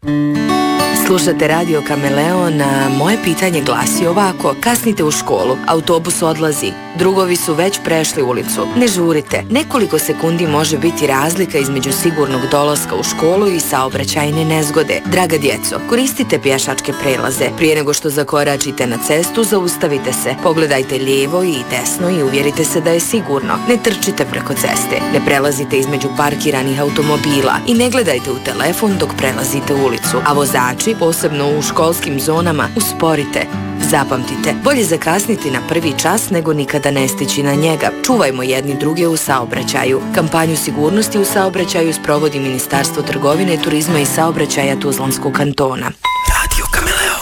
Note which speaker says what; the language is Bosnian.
Speaker 1: Slušate Radio Kameleon, a moje pitanje glasi ovako. Kasnite u školu, autobus odlazi, drugovi su već prešli ulicu. Ne žurite, nekoliko sekundi može biti razlika između sigurnog dolaska u školu i saobraćajne nezgode. Draga djeco, koristite pješačke prelaze. Prije nego što zakoračite na cestu, zaustavite se, pogledajte lijevo i desno i uvjerite se da je sigurno. Ne trčite preko ceste, ne prelazite između parkiranih automobila i ne gledajte u telefon dok prelazite ulicu. A vozači, posebno u školskim zonama, usporite. Zapamtite, bolje zakasniti na prvi čas nego nikada ne stići na njega. Čuvajmo jedni druge u saobraćaju. Kampanju sigurnosti u saobraćaju sprovodi Ministarstvo trgovine, turizma i saobraćaja Tuzlanskog kantona.